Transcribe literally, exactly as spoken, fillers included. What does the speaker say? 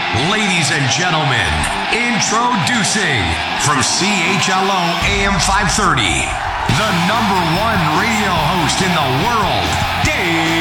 Ladies and gentlemen, introducing from C H L O A M five thirty, the number one radio host in the world, Dave